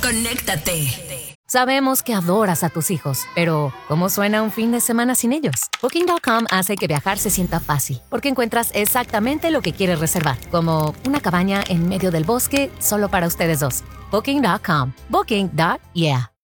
conéctate. Sabemos que adoras a tus hijos, pero ¿cómo suena un fin de semana sin ellos? Booking.com hace que viajar se sienta fácil, porque encuentras exactamente lo que quieres reservar, como una cabaña en medio del bosque solo para ustedes dos. Booking.com. Booking.yeah.